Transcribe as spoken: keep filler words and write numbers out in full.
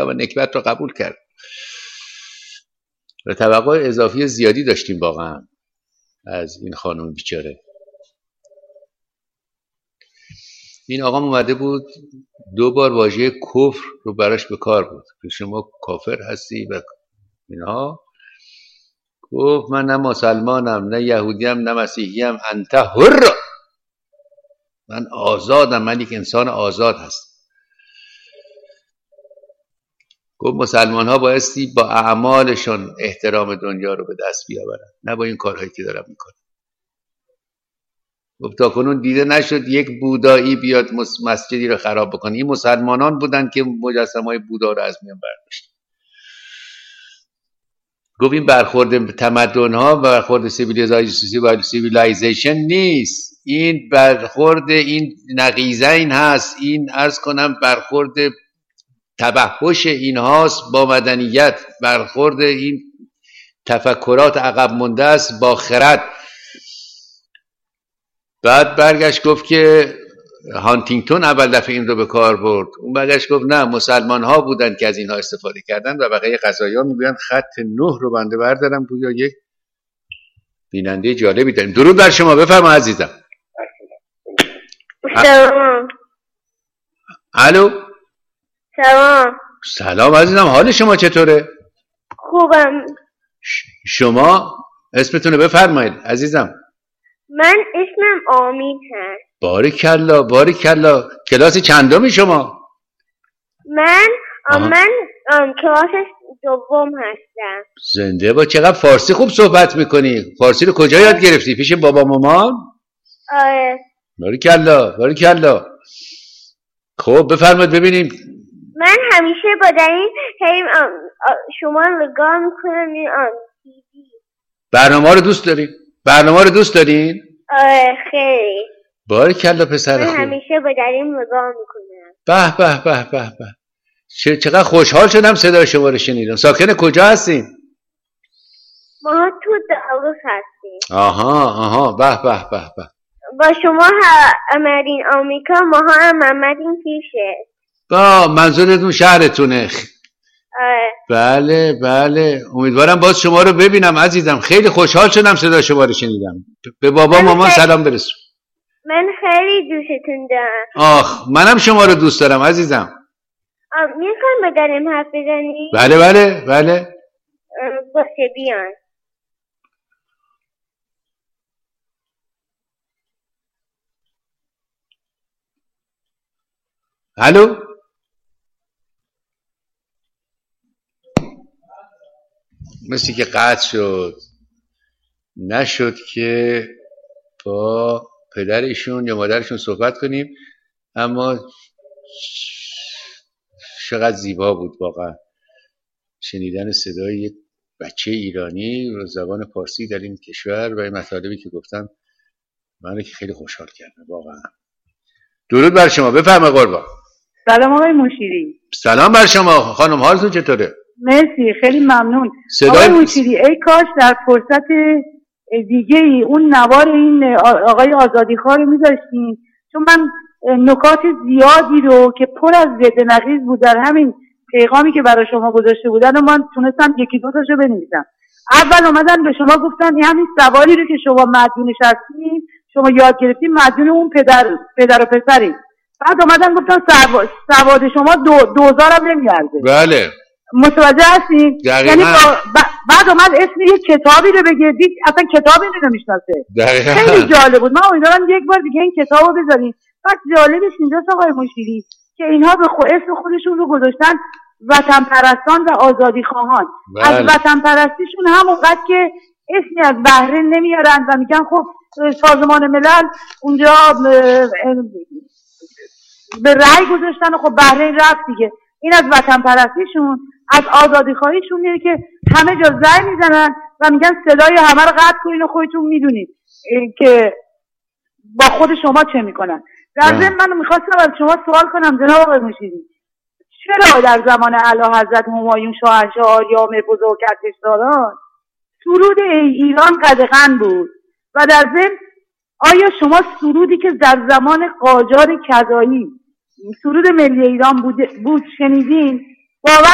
کتاب نکبت رو قبول کرد و توقع اضافی زیادی داشتیم واقعا از این خانم بیچاره. این آقا اومده بود دو بار واژه کفر رو براش به کار بود که شما کافر هستی و اینها. گفت من نه مسلمانم نه یهودیم نه مسیحیم، انت حر، من آزادم، من یک انسان آزاد هستم. گفت مسلمان ها بایستی با اعمالشون احترام دنیا رو به دست بیاورن، نه با این کارهایی که دارن میکنن. گفت تا کنون دیده نشد یک بودایی بیاد مسجدی رو خراب بکنه. این مسلمانان بودن که مجسمه های بودا رو از میان برداشتن. گفت این برخورد تمدن ها و برخورد سیویلایزیشن نیست، این برخورد این نقیضین هست، این عرض کنم برخورد تبحش این هاست با مدنیت، برخورد این تفکرات عقب مونده است با خرد. بعد برگشت گفت که هانتینگتون اول دفعه این رو به کار برد. اون برگشت گفت نه، مسلمان ها بودن که از اینها استفاده کردن و بقیه قضایی ها میگویند خط نه رو بنده بردارم بود. یا یک بیننده جالبی داریم. درود بر شما، بفرما عزیزم. سلام. الو. سلام. سلام عزیزم، حال شما چطوره؟ خوبم. شما اسمتونه بفرمایید عزیزم. من اسمم آمین هست. باریکلا باریکلا. کلاس چندمی شما؟ من من کلاس دوم هستم. زنده با. چقدر فارسی خوب صحبت میکنی. فارسی رو کجا یاد گرفتی؟ پیش بابا مامان؟ آره. باریکلا باریکلا. خب بفرمایید ببینیم. من همیشه با دارین هی شما نگاه میکنم این تیوی. برنامه رو دوست دارین؟ برنامه رو دوست دارین؟ آره خیلی. باریکلا پسر خوب. من همیشه با دارین نگاه میکنم. به به به به به. چقدر خوشحال شدم صدای شما رو شنیدم. ساکن کجا هستین؟ ما تو داروس هستیم. آها آها. به به به به. با شما آمدین آمریکا، ما هم آمدین پیشه. با منظورتون شهرتونه؟ آره. بله بله. امیدوارم باز شما رو ببینم عزیزم. خیلی خوشحال شدم صدای شما رو شنیدم. به بابا مامان سلام برسون. من خیلی دوستتون دارم. آخ منم شما رو دوست دارم عزیزم. میخوایم بداریم حرف بزنیم؟ بله بله بله. باشه بیان. الو. مثل که قطع شد. نشد که با پدرشون یا مادرشون صحبت کنیم. اما چقدر زیبا بود واقعا شنیدن صدای یک بچه ایرانی و زبان پارسی در این کشور و این مطالبی که گفتم منو که خیلی خوشحال کردم واقعا. درود بر شما، بفرما قربان. سلام آقای مشیری. سلام بر شما خانم، حالتون چطوره؟ مرسی خیلی ممنون. صدای آقای مشیری ای کاش در فرصت دیگه ای اون نوار این آقای آزادیخواه رو میذاشتین، چون من نکات زیادی رو که پر از ضد نقیض بود در همین پیغامی که برای شما گذاشته بودن و من تونستم یکی دو تاشو بنویسم. اول اومدن به شما گفتن این همین سوالی رو که شما مدیونش هستین، شما یاد گرفتین، مدیون اون پدر پدر و پسری. بعد اومدن گفتن سواد, سواد شما دو دوزارم نمیارزه. بله متوجه هستین؟ یعنی بعد اومد اسم یه کتابی رو بگردید، اصلا کتابی رو نمیشناسه. خیلی جالب بود. من امیدوارم یک بار دیگه این کتابو بذارین. بعد جالبش اینجاست آقای مشیری که اینها به خود اسم خودشون رو گذاشتن وطن پرستان و آزادی خواهان. بله. از وطن پرستیشون همونقدر که اسمی از بحرین نمیارن و میگن خب سازمان ملل اونجا به رأی گذاشتن و خب بحرین رفت دیگه. این از وطن پرستیشون. از آزادی خواهیشون میره که همه جا زنگ میزنن و میگن صدای همه رو قطع کنین و خودتون میدونید که با خود شما چه میکنن. در ضمن من میخواستم از شما سوال کنم جناب آقای مشیری، چرا در زمان اعلیحضرت همایون شاهنشاه آریام بزرگ ارتشداران سرود ایران قدغن بود و در ضمن آیا شما سرودی که در زمان قاجار کذایی سرود ملی ایران بود, بود شنیدین؟ باور